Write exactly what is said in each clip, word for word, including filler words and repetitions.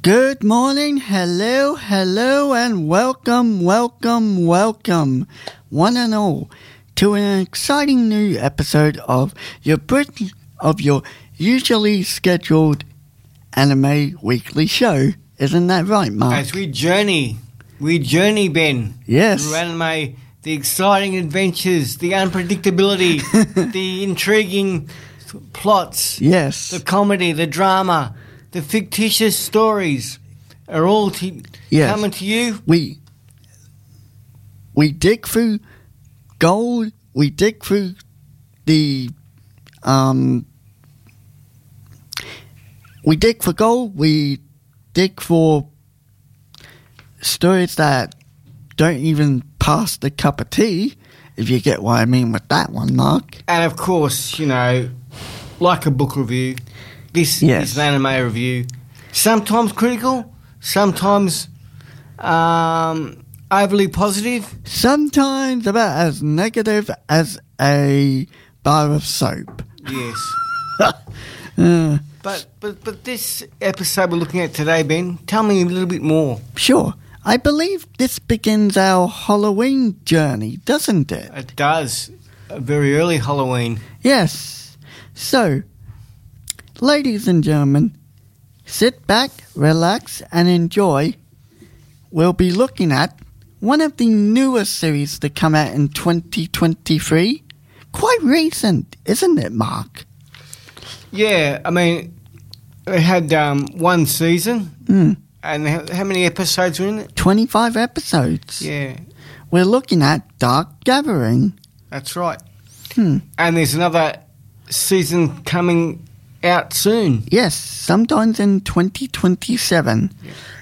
Good morning, hello, hello, and welcome, welcome, welcome, one and all, to an exciting new episode of your Brit- of your usually scheduled anime weekly show. Isn't that right, Mark? As we journey, we journey, Ben. Yes. Through anime, the exciting adventures, the unpredictability, the intriguing plots, Yes. the comedy, the drama, the fictitious stories are all to, Yes. coming to you. We we dig through gold. We dig through the um. We dig for gold. We dig for stories that don't even pass the cup of tea. If you get what I mean with that one, Mark. And of course, you know, like a book review, this Yes. is an anime review. Sometimes critical, sometimes um, overly positive. Sometimes about as negative as a bar of soap. Yes. Uh, But, but but this episode we're looking at today, Ben, tell me a little bit more. Sure. I believe this begins our Halloween journey, doesn't it? It does. A very early Halloween. Yes. So, ladies and gentlemen, sit back, relax, and enjoy. We'll be looking at one of the newest series to come out in twenty twenty-three. Quite recent, isn't it, Mark? Yeah, I mean, it had um, one season. Mm. And how, how many episodes were in it? twenty-five episodes. Yeah, We're looking at Dark Gathering. that's right. Hmm. And there's another season coming out soon. Yes, sometimes in twenty twenty-seven.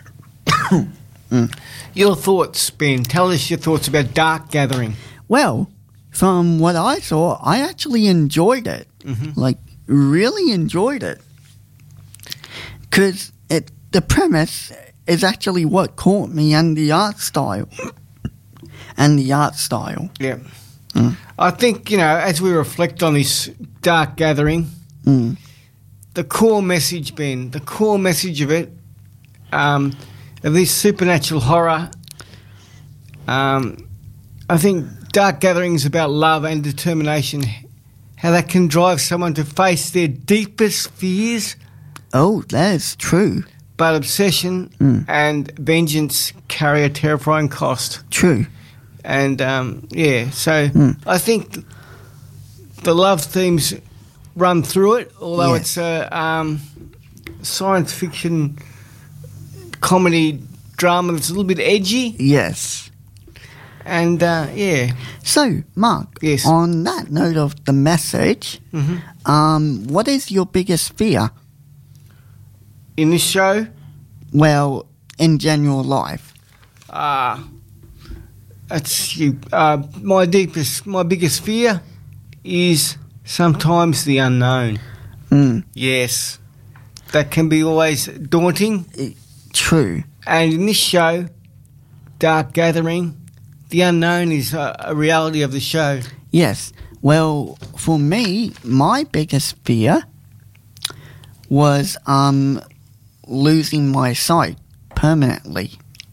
Your thoughts, Ben. Tell us your thoughts about Dark Gathering. Well, from what I saw, I actually enjoyed it. Mm-hmm. Like, really enjoyed it. Because it, the premise is actually what caught me, and the art style. And the art style. Yeah. Mm. I think, you know, as we reflect on this Dark Gathering, Mm. the core message, Ben, the core message of it, um, of this supernatural horror, um, I think Dark Gathering is about love and determination, how that can drive someone to face their deepest fears, Oh, that's true. but obsession Mm. and vengeance carry a terrifying cost. True. And, um, yeah, so Mm. I think th- the love themes run through it, although Yes. it's a um, science fiction comedy drama that's a little bit edgy. Yes. And, uh, yeah. So, Mark, Yes. on that note of the message, hmm um, what is your biggest fear? In this show, Well, in general life. uh, it's you. Uh, my deepest, my biggest fear is sometimes the unknown. Mm. Yes. That can be always daunting. True. And in this show, Dark Gathering, the unknown is a, a reality of the show. Yes. Well, for me, my biggest fear was um losing my sight permanently,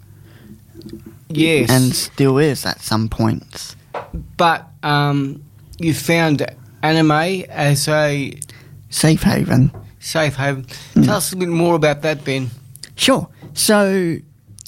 Yes. and still is at some points. but um, you found anime as a Safe haven. safe haven. Mm. Tell us a bit more about that, Ben. Sure. So,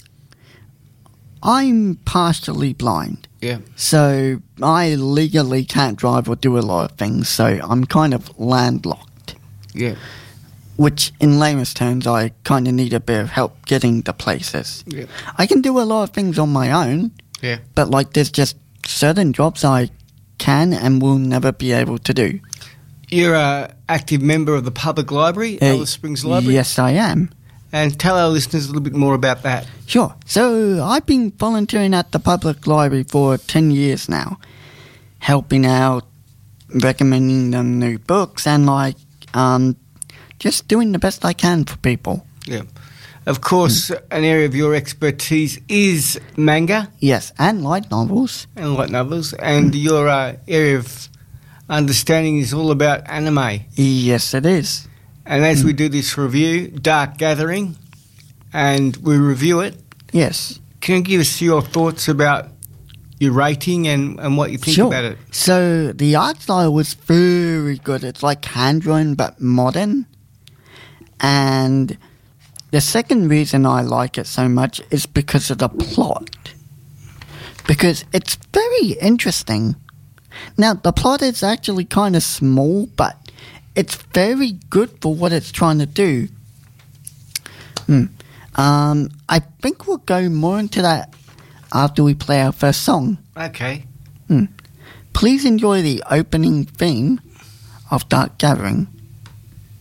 I'm partially blind. Yeah. So, I legally can't drive or do a lot of things, so I'm kind of landlocked. Yeah. Which, in layman's terms, I kind of need a bit of help getting to places. Yeah. I can do a lot of things on my own, Yeah. but, like, there's just certain jobs I can and will never be able to do. You're a active member of the public library, Uh, Alice Springs Library. Yes, I am. And tell our listeners a little bit more about that. Sure. So, I've been volunteering at the public library for ten years now, helping out, recommending them new books, and, like, um, just doing the best I can for people. Yeah. Of course, mm. an area of your expertise is manga. Yes, and light novels. And light novels. And mm. your uh, area of understanding is all about anime. Yes, it is. And as mm. we do this review, Dark Gathering, and we review it. Yes. Can you give us your thoughts about your rating and, and what you think Sure. about it? So the art style was very good. It's like hand-drawn but modern. And the second reason I like it so much is because of the plot. Because it's very interesting. Now, the plot is actually kind of small, but it's very good for what it's trying to do. Hmm. Um, I think we'll go more into that after we play our first song. Okay. Hmm. Please enjoy the opening theme of Dark Gathering.